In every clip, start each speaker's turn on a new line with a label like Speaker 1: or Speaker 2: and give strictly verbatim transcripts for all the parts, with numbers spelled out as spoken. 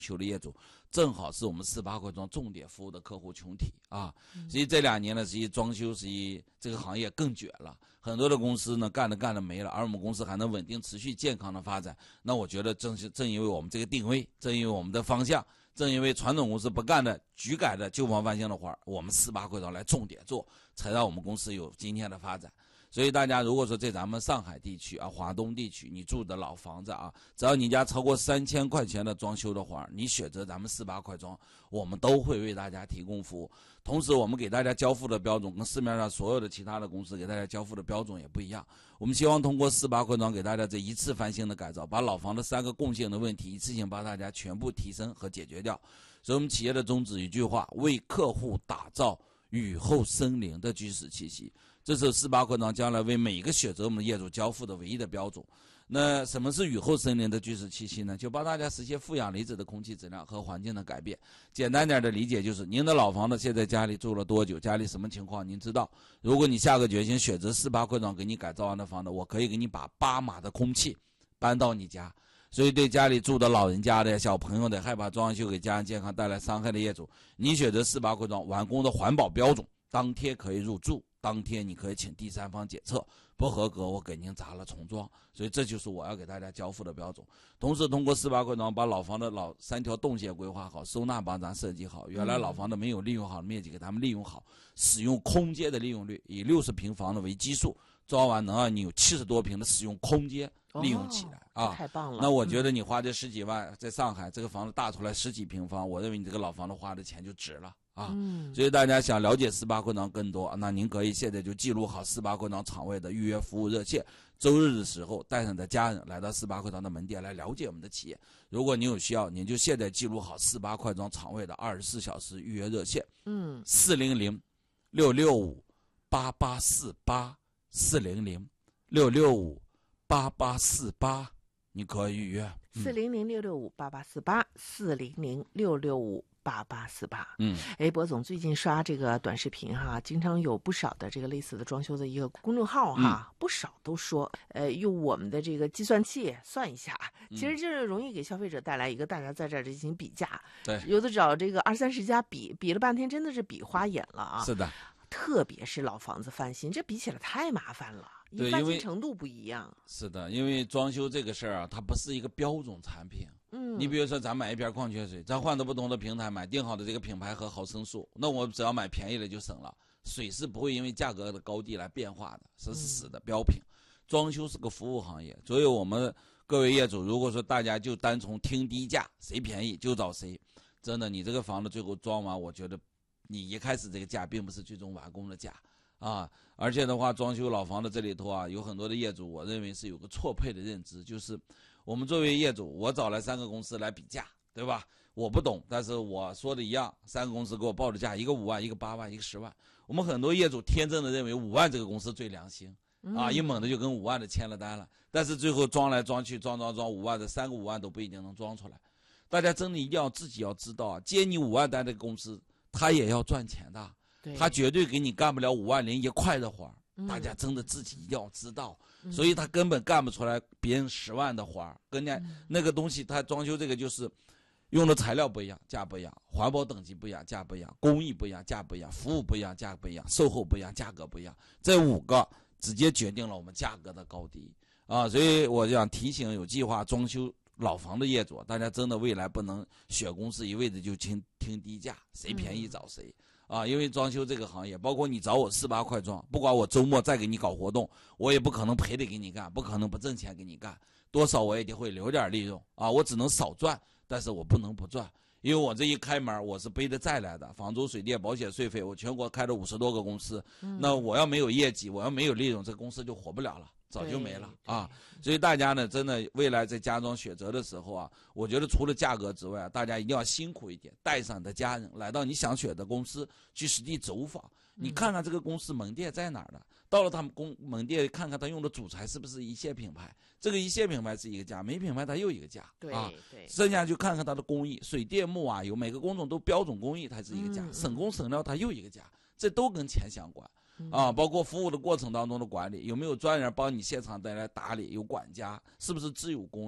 Speaker 1: 修的业主，正好是我们四八块庄重点服务的客户群体啊。所以这两年呢，实际装修实际这个行业更卷了，很多的公司呢干着干着没了，而我们公司还能稳定持续健康的发展。那我觉得正是正因为我们这个定位，正因为我们的方向，正因为传统公司不干的局改的旧房翻新的活，我们四八块庄来重点做，才让我们公司有今天的发展。所以大家如果说在咱们上海地区啊、华东地区，你住的老房子啊，只要你家超过三千块钱的装修的话，你选择咱们四八块庄，我们都会为大家提供服务。同时，我们给大家交付的标准跟市面上所有的其他的公司给大家交付的标准也不一样。我们希望通过四八块庄给大家这一次翻新的改造，把老房的三个共性的问题一次性把大家全部提升和解决掉。所以我们企业的宗旨一句话：为客户打造雨后生灵的居室气息。这是四八块庄将来为每一个选择我们的业主交付的唯一的标准。那什么是雨后生灵的居室气息呢？就帮大家实现负氧离子的空气质量和环境的改变。简单点的理解就是，您的老房子现在家里住了多久，家里什么情况您知道。如果你下个决心选择四八块庄给你改造完的房子，我可以给你把八码的空气搬到你家。所以对家里住的老人家的、小朋友的、害怕装修给家人健康带来伤害的业主，你选择四八块庄完工的环保标准，当天可以入住，当天你可以请第三方检测，不合格我给您砸了重装。所以这就是我要给大家交付的标准。同时通过四八块庄把老房的老三条动线规划好，收纳帮咱设计好，原来老房的没有利用好的面积给他们利用好，使用空间的利用率以六十平方的为基数，装完能让你有七十多平的使用空间利用起来、哦、啊，
Speaker 2: 太棒了！
Speaker 1: 那我觉得你花这十几万，在上海这个房子大出来十几平方，我认为你这个老房子花的钱就值了啊。嗯，所以大家想了解四八块庄更多，那您可以现在就记录好四八块庄场位的预约服务热线，周日的时候带上的家人来到四八块庄的门店来了解我们的企业。如果您有需要，您就现在记录好四八块庄场位的二十四小时预约热线，嗯，四零零六六五八八四八，四零零六六五八八四八。你可以预约
Speaker 2: 四零零六六五八八四八，四零零六六五八八四八。
Speaker 1: 嗯，
Speaker 2: 哎，博总最近刷这个短视频哈，经常有不少的这个类似的装修的一个公众号哈，嗯、不少都说，呃，用我们的这个计算器算一下，其实就是容易给消费者带来一个大家在这儿进行比价。
Speaker 1: 对，
Speaker 2: 有的找这个二三十家比，比了半天真的是比花眼了啊。
Speaker 1: 是的。
Speaker 2: 特别是老房子翻新，这比起来太麻烦了，
Speaker 1: 对，
Speaker 2: 翻新程度不一样。
Speaker 1: 是的，因为装修这个事儿啊，它不是一个标准产品。嗯，你比如说咱买一瓶矿泉水，咱换到不同的平台买定好的这个品牌和毫升数，那我只要买便宜的就省了。水是不会因为价格的高低来变化的，是死的标品。装修是个服务行业，所以我们各位业主，如果说大家就单从听低价，谁便宜就找谁，真的，你这个房子最后装完，我觉得你一开始这个价并不是最终完工的价啊，而且的话，装修老房子这里头啊，有很多的业主，我认为是有个错配的认知，就是我们作为业主，我找来三个公司来比价，对吧？我不懂，但是我说的一样，三个公司给我报的价，一个五万，一个八万，一个十万。我们很多业主天真的认为五万这个公司最良心啊，一猛的就跟五万的签了单了，但是最后装来装去，装装装五万的三个五万都不一定能装出来。大家真的一定要自己要知道啊，接你五万单的公司，他也要赚钱的，他绝对给你干不了五万零一块的活儿、嗯、大家真的自己一定要知道、嗯、所以他根本干不出来别人十万的活儿，跟那、嗯、那个东西他装修这个就是用的材料不一样，价不一样，环保等级不一样，价不一样，工艺不一样，价不一样，服务不一样，价不一样，售后不一样，价格不一样，这五个直接决定了我们价格的高低啊！所以我想提醒有计划装修老房的业主，大家真的未来不能选公司一味的就听听低价，谁便宜找谁、嗯、啊！因为装修这个行业，包括你找我四八块装，不管我周末再给你搞活动，我也不可能赔的给你干，不可能不挣钱给你干，多少我也得会留点利润啊！我只能少赚，但是我不能不赚，因为我这一开门我是背着债来的，房租、水电、保险、税费，我全国开了五十多个公司、嗯，那我要没有业绩，我要没有利润，这个公司就活不了了。早就没了啊！所以大家呢，真的未来在家装选择的时候啊，我觉得除了价格之外，大家一定要辛苦一点，带上你的家人来到你想选的公司去实地走访，你看看这个公司门店在哪儿的，到了他们公门店看看他用的主材是不是一线品牌，这个一线品牌是一个价，没品牌它又一个价，
Speaker 2: 对
Speaker 1: 啊，
Speaker 2: 对，
Speaker 1: 剩下就看看它的工艺，水电木瓦油每个工种都标准工艺，它是一个价，
Speaker 2: 嗯、
Speaker 1: 省工省料它又一个价，这都跟钱相关。啊，包括服务的过程当中的管理，有没有专人帮你现场带来打理，有管家，是不是自有工人？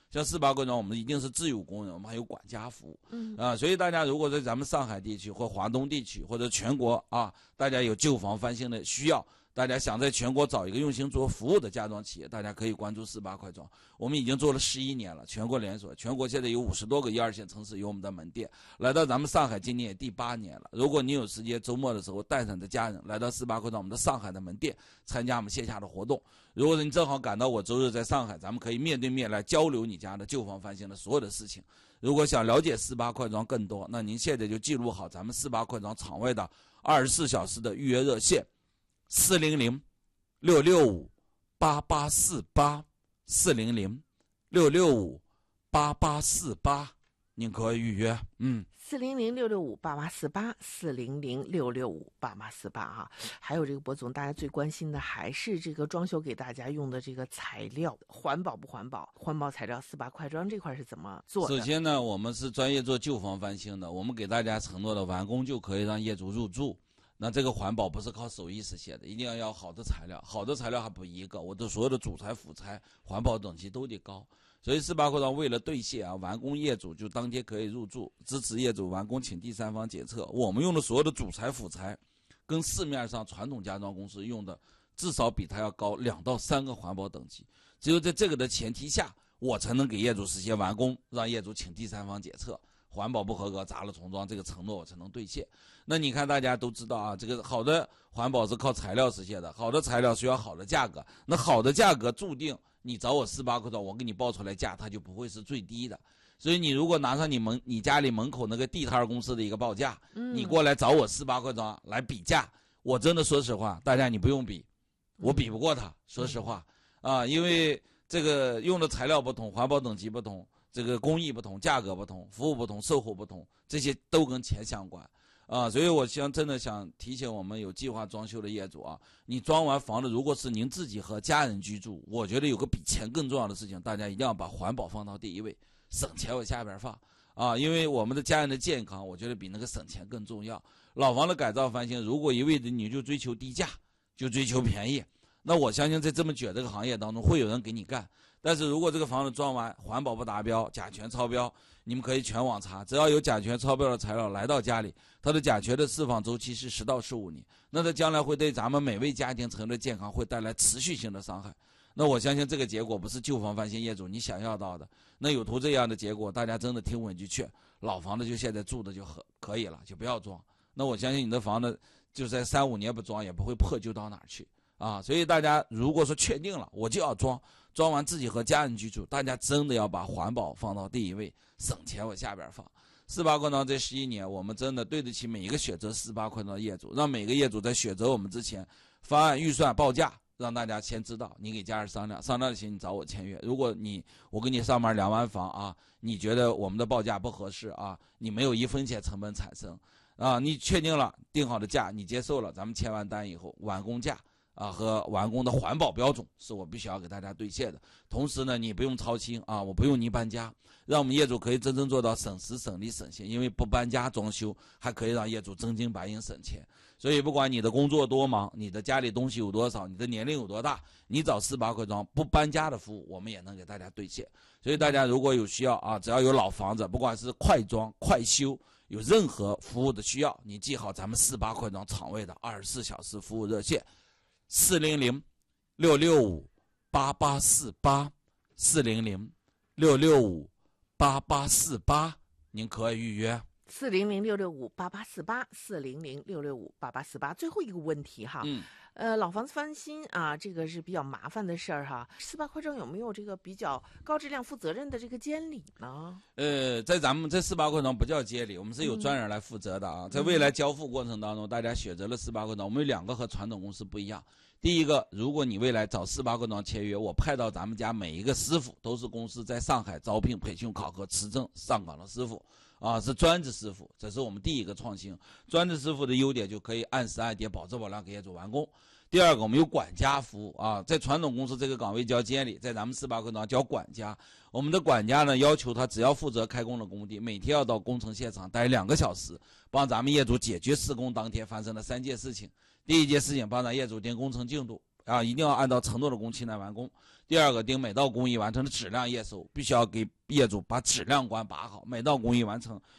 Speaker 1: 像四八快装，我们一定是自有工人，我们还有管家服务。
Speaker 2: 嗯
Speaker 1: 啊，所以大家如果在咱们上海地区或华东地区或者全国啊，大家有旧房翻新的需要，大家想在全国找一个用心做服务的家装企业，大家可以关注四八快装。我们已经做了十一年了，全国连锁，全国现在有五十多个一二线城市有我们的门店。来到咱们上海，今年也第八年了。如果你有时间，周末的时候带上你的家人来到四八快装我们的上海的门店，参加我们线下的活动。如果你正好赶到我周日在上海，咱们可以面对面来交流你家的旧房翻新的所有的事情。如果想了解四八快装更多，那您现在就记录好咱们四八快装场外的二十四小时的预约热线：四零零六六五八八四八，四零零六六五八八四八，您可以预约。嗯。
Speaker 2: 四零零六六五八八四八，四零零六六五八八四八哈。还有这个博总，大家最关心的还是这个装修给大家用的这个材料环保不环保？环保材料四八快装这块是怎么做的？
Speaker 1: 首先呢，我们是专业做旧房翻新的，我们给大家承诺的完工就可以让业主入住。那这个环保不是靠手艺实现的，一定要要好的材料，好的材料还不一个，我的所有的主材辅材环保等级都得高。所以四八快装为了兑现啊，完工业主就当天可以入住，支持业主完工请第三方检测。我们用的所有的主材辅材，跟市面上传统家装公司用的至少比它要高两到三个环保等级。只有在这个的前提下，我才能给业主实现完工，让业主请第三方检测。环保不合格砸了重装，这个承诺我才能兑现。那你看大家都知道啊，这个好的环保是靠材料实现的，好的材料需要好的价格，那好的价格注定你找我四八快装，我给你报出来价，它就不会是最低的。所以你如果拿上你门你家里门口那个地摊公司的一个报价，嗯、你过来找我四八快装来比价，我真的说实话，大家你不用比，我比不过他，说实话啊，因为这个用的材料不同，环保等级不同。这个工艺不同，价格不同，服务不同，售后不同，这些都跟钱相关啊！所以我想真的想提醒我们有计划装修的业主啊，你装完房子，如果是您自己和家人居住，我觉得有个比钱更重要的事情，大家一定要把环保放到第一位，省钱往下边放啊！因为我们的家人的健康，我觉得比那个省钱更重要。老房的改造翻新，如果一味的你就追求低价，就追求便宜，那我相信在这么卷这个行业当中，会有人给你干。但是如果这个房子装完环保不达标，甲醛超标，你们可以全网查，只要有甲醛超标的材料来到家里，它的甲醛的释放周期是十到十五年，那它将来会对咱们每位家庭成员的健康会带来持续性的伤害。那我相信这个结果不是旧房翻新业主你想要到的。那有图这样的结果，大家真的听我一句劝，老房子就现在住的就可可以了，就不要装。那我相信你的房子就在三五年不装也不会破旧到哪儿去啊！所以大家如果说确定了我就要装，装完自己和家人居住，大家真的要把环保放到第一位，省钱往下边放。四八快装这十一年，我们真的对得起每一个选择四八快装的业主，让每个业主在选择我们之前，方案预算报价，让大家先知道，你给家人商量，商量行你找我签约。如果你我给你上门量完房啊，你觉得我们的报价不合适啊，你没有一分钱成本产生啊，你确定了定好的价，你接受了，咱们签完单以后，完工价啊和完工的环保标准是我必须要给大家兑现的。同时呢，你不用操心啊，我不用你搬家，让我们业主可以真正做到省时省力省钱，因为不搬家装修还可以让业主真金白银省钱。所以不管你的工作多忙，你的家里东西有多少，你的年龄有多大，你找四八快装不搬家的服务，我们也能给大家兑现。所以大家如果有需要啊，只要有老房子，不管是快装快修，有任何服务的需要，你记好咱们四八快装场外的二十四小时服务热线。四零零六六五八八四八，四零零六六五八八四八，您可以预约。
Speaker 2: 四零零六六五八八四八，四零零六六五八八四八。最后一个问题哈，嗯，呃，老房子翻新啊，这个是比较麻烦的事儿哈。四八快装有没有这个比较高质量、负责任的这个监理呢？
Speaker 1: 呃，在咱们这四八快装不叫监理，我们是有专人来负责的啊。嗯、在未来交付过程当中，大家选择了四八快装，我们有两个和传统公司不一样。第一个，如果你未来找四八快装签约，我派到咱们家每一个师傅都是公司在上海招聘、培训、考核、持证上岗的师傅。啊，是专职师傅，这是我们第一个创新。专职师傅的优点就可以按时按点、保质保量给业主完工。第二个，我们有管家服务啊，在传统公司这个岗位叫监理，在咱们四八快装叫管家。我们的管家呢，要求他只要负责开工的工地，每天要到工程现场待两个小时，帮咱们业主解决施工当天发生的三件事情。第一件事情，帮咱业主定工程进度。 啊，一定要按照承诺的工期来完工。第二个，定每道工艺完成的质量验收，必须要给业主把质量关把好，每道工艺完成